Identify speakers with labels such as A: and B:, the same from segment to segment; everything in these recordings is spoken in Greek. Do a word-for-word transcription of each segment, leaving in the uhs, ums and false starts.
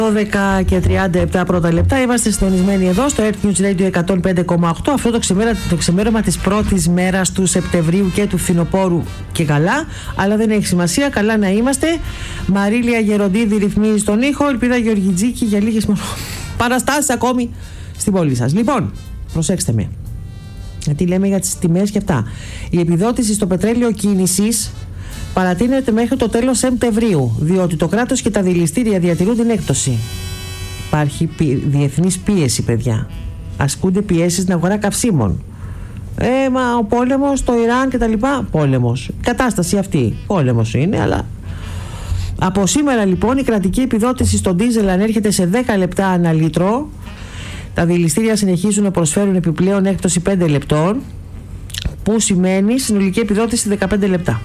A: δώδεκα και τριάντα επτά πρώτα λεπτά. Είμαστε συντονισμένοι εδώ στο Earth News Radio εκατόν πέντε κόμμα οκτώ. Αυτό το, ξεμέρα, το ξεμέρωμα της πρώτης μέρας του Σεπτεμβρίου και του φθινοπόρου και καλά, αλλά δεν έχει σημασία. Καλά να είμαστε. Μαρίλια Γεροντίδη ρυθμίζει τον ήχο. Ελπίδα Γεωργιτζίκη για λίγες παραστάσεις ακόμη στην πόλη σας. Λοιπόν, προσέξτε με. Γιατί λέμε για τις τιμές και αυτά. Η επιδότηση στο πετρέλαιο κίνησης παρατείνεται μέχρι το τέλος Σεπτεμβρίου, διότι το κράτος και τα δηληστήρια διατηρούν την έκπτωση. Υπάρχει πι... διεθνής πίεση, παιδιά. Ασκούνται πιέσεις στην αγορά καυσίμων. Ε, μα ο πόλεμος, το Ιράν και τα λοιπά. Πόλεμος. Η κατάσταση αυτή. Πόλεμος είναι, αλλά. Από σήμερα λοιπόν η κρατική επιδότηση στον ντίζελ ανέρχεται σε δέκα λεπτά ανά λίτρο. Τα δηληστήρια συνεχίζουν να προσφέρουν επιπλέον έκπτωση πέντε λεπτών, που σημαίνει συνολική επιδότηση δεκαπέντε λεπτά.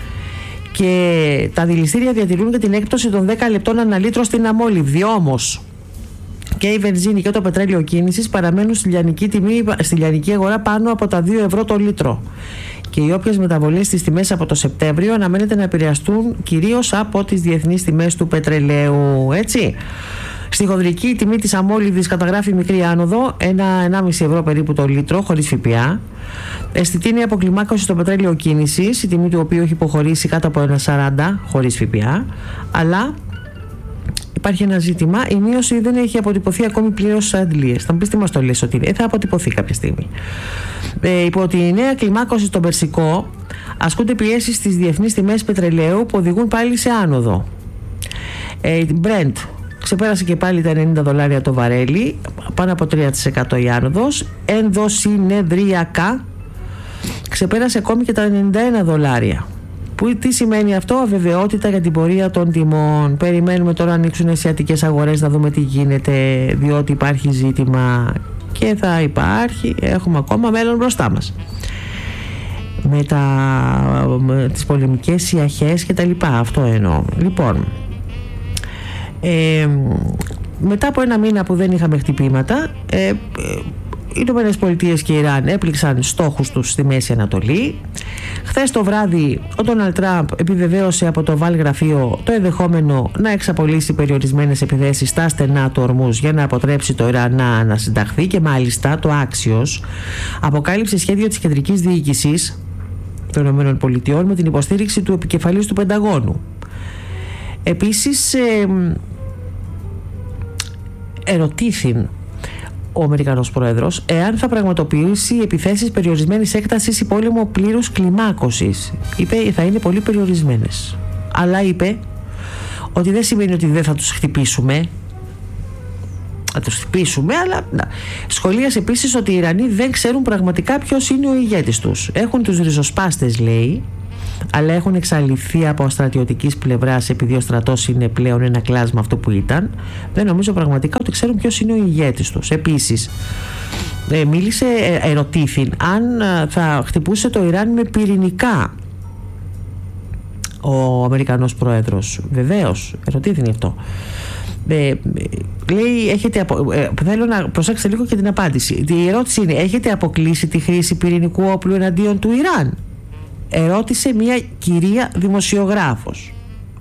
A: Και τα δηληστήρια διατηρούν και την έκπτωση των δέκα λεπτών ανά λίτρο στην αμόλυβδη. Όμως και η βενζίνη και το πετρέλαιο κίνησης παραμένουν στη λιανική τιμή, στη λιανική αγορά πάνω από τα δύο ευρώ το λίτρο. Και οι όποιες μεταβολές στις τιμές από το Σεπτέμβριο αναμένεται να επηρεαστούν κυρίως από τις διεθνείς τιμές του πετρελαίου. Έτσι. Στη χονδρική η τιμή της αμόλυβδης καταγράφει μικρή άνοδο, ένα με ενάμιση ευρώ περίπου το λίτρο, χωρίς ΦΠΑ. Αισθητή είναι η αποκλιμάκωση στο πετρέλαιο κίνησης, η τιμή του οποίου έχει υποχωρήσει κάτω από ένα σαράντα χωρίς ΦΠΑ. Αλλά υπάρχει ένα ζήτημα, η μείωση δεν έχει αποτυπωθεί ακόμη πλήρως στις αντλίες. Θα μου πεις τι μας το λες, ότι ε, θα αποτυπωθεί κάποια στιγμή. Ε, υπό τη νέα κλιμάκωση στον Περσικό ασκούνται πιέσεις στις διεθνείς τιμές πετρελαίου που οδηγούν πάλι σε άνοδο. Ε, Brent ξεπέρασε και πάλι τα ενενήντα δολάρια το βαρέλι, πάνω από τρία τοις εκατό η άνοδος. Ενδοσυνεδριακά ξεπέρασε ακόμη και τα ενενήντα ένα δολάρια. Που, τι σημαίνει αυτό? Αβεβαιότητα για την πορεία των τιμών. Περιμένουμε τώρα να ανοίξουν οι ασιατικές αγορές, να δούμε τι γίνεται, διότι υπάρχει ζήτημα και θα υπάρχει, έχουμε ακόμα μέλλον μπροστά μας. Με, τα, με τις πολεμικές ιαχές και τα λοιπά, αυτό εννοώ. Λοιπόν, Ε, μετά από ένα μήνα που δεν είχαμε χτυπήματα, ε, ε, οι Ηνωμένες Πολιτείες και η Ιράν έπληξαν στόχους τους στη Μέση Ανατολή. Χθες το βράδυ ο Ντόναλντ Τραμπ επιβεβαίωσε από το Οβάλ Γραφείο το ενδεχόμενο να εξαπολύσει περιορισμένες επιθέσεις στα στενά του Ορμούζ για να αποτρέψει το Ιράν να ανασυνταχθεί, και μάλιστα το Axios αποκάλυψε σχέδιο της κεντρικής διοίκησης των Ηνωμένων Πολιτειών με την υποστήριξη του επικεφαλής του Πενταγώνου. Επίσης ε, ερωτήθη ο Αμερικανός Πρόεδρος εάν θα πραγματοποιήσει επιθέσεις περιορισμένης έκτασης ή πόλεμο πλήρους κλιμάκωσης. Είπε θα είναι πολύ περιορισμένες, αλλά είπε ότι δεν σημαίνει ότι δεν θα τους χτυπήσουμε. Θα τους χτυπήσουμε, αλλά να. Σχολίασε επίσης ότι οι Ιρανοί δεν ξέρουν πραγματικά ποιος είναι ο ηγέτης τους. Έχουν τους ριζοσπάστες, λέει, αλλά έχουν εξαλειφθεί από στρατιωτικής πλευράς, επειδή ο στρατός είναι πλέον ένα κλάσμα αυτό που ήταν. Δεν νομίζω πραγματικά ότι ξέρουν ποιος είναι ο ηγέτης τους. Επίσης ε, μίλησε, ε, ερωτήθη αν ε, θα χτυπούσε το Ιράν με πυρηνικά ο Αμερικανός Πρόεδρος. Βεβαίως, ερωτήθη αυτό. Ε, λέει, έχετε απο... ε, θέλω να προσέξετε λίγο και την απάντηση. Η ερώτηση είναι, έχετε αποκλείσει τη χρήση πυρηνικού όπλου εναντίον του Ιράν? Ερώτησε μια κυρία δημοσιογράφος.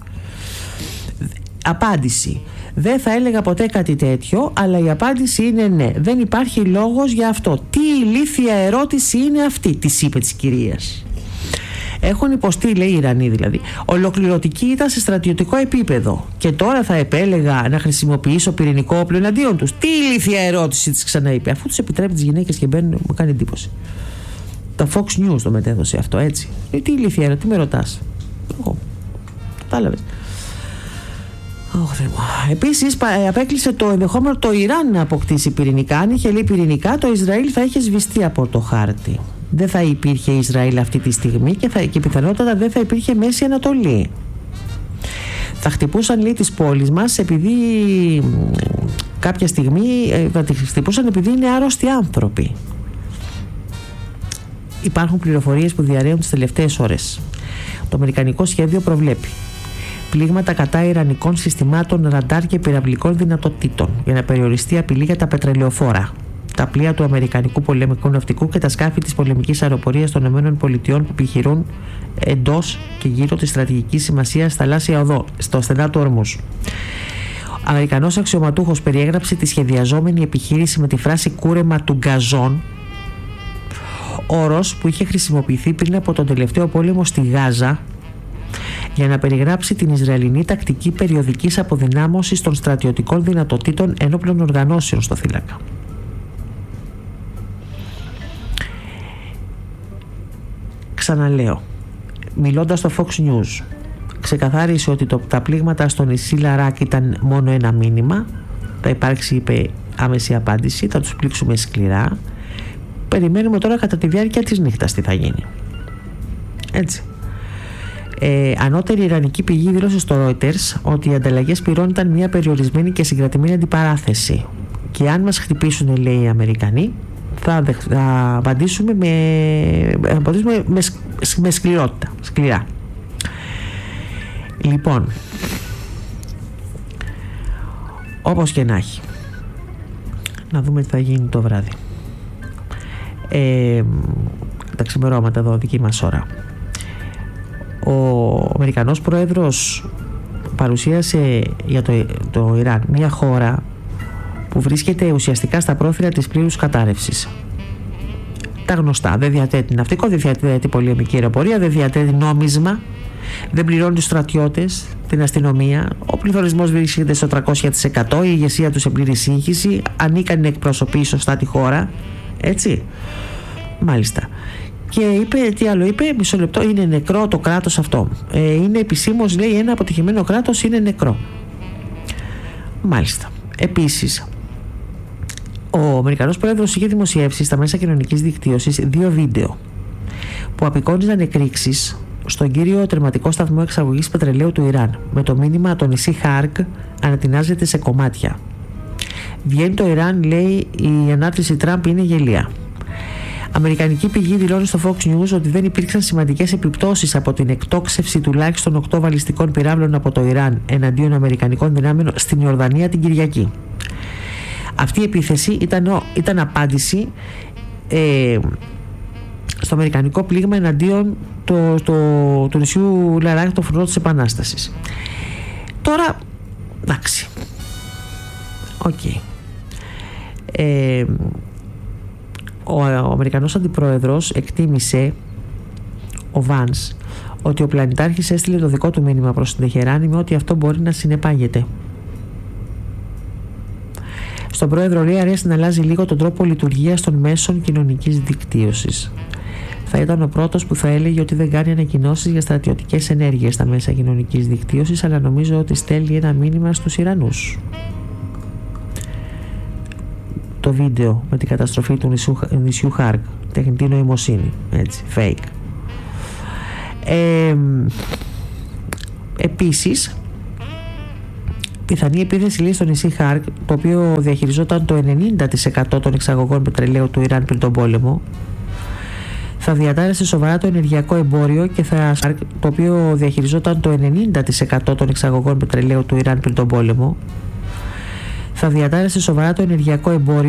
A: Απάντηση: δεν θα έλεγα ποτέ κάτι τέτοιο, αλλά η απάντηση είναι ναι. Δεν υπάρχει λόγος για αυτό. Τι ηλίθια ερώτηση είναι αυτή, της είπε της κυρίας. Έχουν υποστεί, λέει, οι Ιρανοί δηλαδή, ολοκληρωτική ήταν σε στρατιωτικό επίπεδο. Και τώρα θα επέλεγα να χρησιμοποιήσω πυρηνικό όπλο εναντίον τους. Τι ηλίθια ερώτηση, της ξαναείπε. Αφού τους επιτρέπει τις γυναίκες και μπαίνουν, μου κάνει εντύπωση. Τα Fox News το μετέδωσε αυτό, έτσι. Ε, τι ηλίθεια είναι, τι με ρωτάς? Εγώ. Κατάλαβες. Oh, επίσης απέκλεισε το ενδεχόμενο το Ιράν να αποκτήσει πυρηνικά. Αν είχε, λέει, πυρηνικά, το Ισραήλ θα είχε σβηστεί από το χάρτη. Δεν θα υπήρχε Ισραήλ αυτή τη στιγμή και, θα, και πιθανότατα δεν θα υπήρχε Μέση Ανατολή. Θα χτυπούσαν, λέει, τις πόλεις μας επειδή κάποια στιγμή θα τις χτυπούσαν επειδή είναι άρρωστοι άνθρωποι. Υπάρχουν πληροφορίες που διαρρέουν τις τελευταίες ώρες. Το αμερικανικό σχέδιο προβλέπει πλήγματα κατά ιρανικών συστημάτων ραντάρ και πυραυλικών δυνατοτήτων για να περιοριστεί απειλή για τα πετρελαιοφόρα, τα πλοία του Αμερικανικού πολεμικού ναυτικού και τα σκάφη της πολεμικής αεροπορίας των ΗΠΑ που επιχειρούν εντός και γύρω της στρατηγικής σημασίας θαλάσσια οδό, στο στενά του Ορμούζ. Αμερικανός αξιωματούχος περιέγραψε τη σχεδιαζόμενη επιχείρηση με τη φράση «κούρεμα του γκαζόν», όρος που είχε χρησιμοποιηθεί πριν από τον τελευταίο πόλεμο στη Γάζα για να περιγράψει την Ισραηλινή τακτική περιοδικής αποδυνάμωσης των στρατιωτικών δυνατοτήτων ενόπλων οργανώσεων στο θύλακα. Ξαναλέω, μιλώντας στο Fox News, ξεκαθάρισε ότι το, τα πλήγματα στο νησί Λαράκ ήταν μόνο ένα μήνυμα. Θα υπάρξει, είπε, άμεση απάντηση, θα τους πλήξουμε σκληρά. Περιμένουμε τώρα κατά τη διάρκεια της νύχτας τι θα γίνει. Έτσι. Ε, ανώτερη ιρανική πηγή δήλωσε στο Reuters ότι οι ανταλλαγές πυρών ήταν μια περιορισμένη και συγκρατημένη αντιπαράθεση. Και αν μας χτυπήσουν, λέει οι Αμερικανοί, θα, δεχ, θα απαντήσουμε, με, θα απαντήσουμε με, με σκληρότητα, σκληρά. Λοιπόν, όπως και να έχει, να δούμε τι θα γίνει το βράδυ. Ε, τα ξημερώματα εδώ, δική μας ώρα. Ο Αμερικανός Πρόεδρος παρουσίασε για το, το Ιράν μια χώρα που βρίσκεται ουσιαστικά στα πρόθυρα της πλήρους κατάρρευσης. Τα γνωστά, δεν διαθέτει ναυτικό, δεν διαθέτει πολεμική αεροπορία, δεν διαθέτει νόμισμα, δεν πληρώνει τους στρατιώτες, την αστυνομία, ο πληθωρισμός βρίσκεται στο τριακόσια τοις εκατό, η ηγεσία του σε πλήρη σύγχυση, ανίκανη να εκπροσωπεί σωστά τη χώρα, έτσι, μάλιστα. Και είπε, τι άλλο είπε, μισό λεπτό, είναι νεκρό το κράτος αυτό. Ε, είναι επισήμως, λέει, ένα αποτυχημένο κράτος είναι νεκρό. Μάλιστα. Επίσης, ο Αμερικανός Πρόεδρος είχε δημοσιεύσει στα μέσα κοινωνικής δικτύωσης δύο βίντεο που απεικόνιζαν εκρήξεις στον κύριο τερματικό σταθμό εξαγωγής πετρελαίου του Ιράν, με το μήνυμα το νησί Χάρκ ανατινάζεται σε κομμάτια. Βγαίνει το Ιράν, λέει, η ανάρτηση Τραμπ είναι γελία. Αμερικανική πηγή δηλώνει στο Fox News ότι δεν υπήρξαν σημαντικές επιπτώσεις από την εκτόξευση τουλάχιστον οκτώ βαλιστικών πυράβλων από το Ιράν εναντίον αμερικανικών δυνάμεων στην Ιορδανία την Κυριακή. Αυτή η επίθεση ήταν, ήταν απάντηση ε, στο αμερικανικό πλήγμα εναντίον το, το, του νησιού Λαράκ, το φρουρό της Επανάστασης. Τώρα, εντάξει, οκ. Okay. Ε, ο, ο Αμερικανός Αντιπρόεδρος εκτίμησε, ο Βάνς, ότι ο πλανητάρχης έστειλε το δικό του μήνυμα προς την Τεχεράνη με ότι αυτό μπορεί να συνεπάγεται. Στον πρόεδρο, λέει, αρέσει να αλλάζει λίγο τον τρόπο λειτουργίας των μέσων κοινωνικής δικτύωσης. Θα ήταν ο πρώτος που θα έλεγε ότι δεν κάνει ανακοινώσεις για στρατιωτικές ενέργειες στα μέσα κοινωνικής δικτύωσης, αλλά νομίζω ότι στέλνει ένα μήνυμα στους Ιρανούς. Το βίντεο με την καταστροφή του νησιού, νησιού Χάρκ, τεχνητή νοημοσύνη, έτσι, fake. Ε, επίσης, πιθανή επίθεση, λέει, στο νησί Χάρκ, το οποίο διαχειριζόταν το ενενήντα τοις εκατό των εξαγωγών πετρελαίου του Ιράν πριν τον πόλεμο, θα διατάρεσε σοβαρά το ενεργειακό εμπόριο και θα, το οποίο διαχειριζόταν το ενενήντα τοις εκατό των εξαγωγών πετρελαίου του Ιράν πριν τον πόλεμο, θα διατάρεσε σοβαρά το ενεργειακό εμπόριο